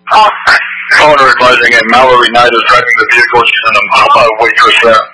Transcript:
Owner advising a Mallory Knight is driving the vehicle. She's in a waitress there.